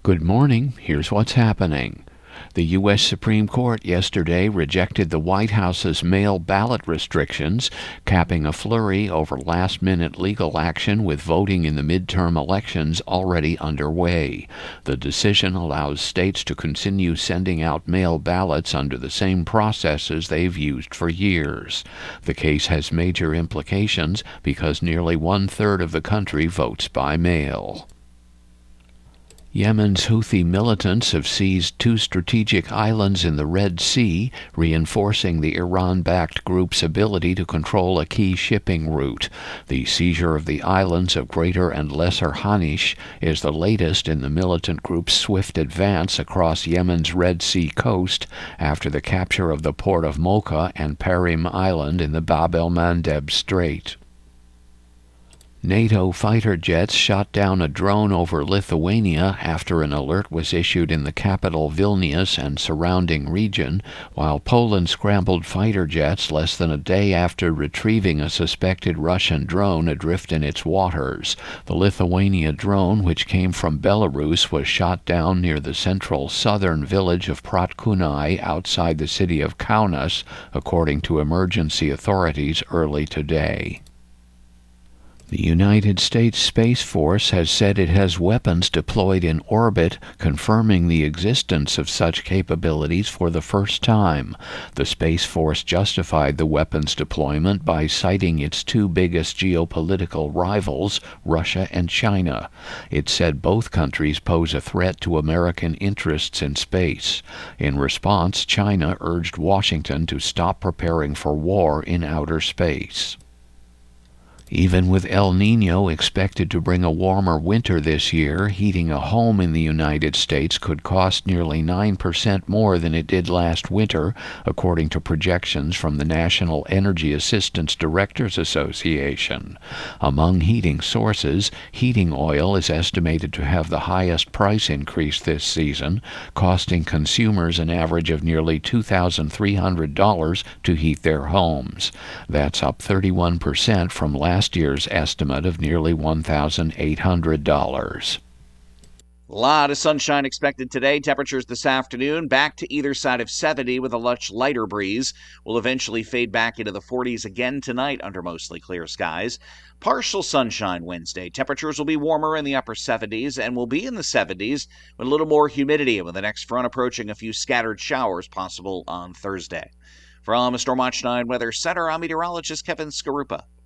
Good morning. Here's what's happening. The U.S. Supreme Court yesterday rejected the White House's mail ballot restrictions, capping a flurry over last-minute legal action with voting in the midterm elections already underway. The decision allows states to continue sending out mail ballots under the same processes they've used for years. The case has major implications because nearly one-third of the country votes by mail. Yemen's Houthi militants have seized two strategic islands in the Red Sea, reinforcing the Iran-backed group's ability to control a key shipping route. The seizure of the islands of Greater and Lesser Hanish is the latest in the militant group's swift advance across Yemen's Red Sea coast after the capture of the port of Mocha and Perim Island in the Bab el-Mandeb Strait. NATO fighter jets shot down a drone over Lithuania after an alert was issued in the capital Vilnius and surrounding region, while Poland scrambled fighter jets less than a day after retrieving a suspected Russian drone adrift in its waters. The Lithuania drone, which came from Belarus, was shot down near the central southern village of Pratkunai outside the city of Kaunas, according to emergency authorities early today. The United States Space Force has said it has weapons deployed in orbit, confirming the existence of such capabilities for the first time. The Space Force justified the weapons deployment by citing its two biggest geopolitical rivals, Russia and China. It said both countries pose a threat to American interests in space. In response, China urged Washington to stop preparing for war in outer space. Even with El Niño expected to bring a warmer winter this year, heating a home in the United States could cost nearly 9% more than it did last winter, according to projections from the National Energy Assistance Directors Association. Among heating sources, heating oil is estimated to have the highest price increase this season, costing consumers an average of nearly $2,300 to heat their homes. That's up 31% from last year's estimate of nearly $1,800. A lot of sunshine expected today. Temperatures this afternoon back to either side of 70 with a much lighter breeze. Will eventually fade back into the 40s again tonight under mostly clear skies. Partial sunshine Wednesday. Temperatures will be warmer in the upper 70s and will be in the 70s with a little more humidity with the next front approaching, a few scattered showers possible on Thursday. From Storm Watch 9 Weather Center, I'm meteorologist Kevin Skarupa.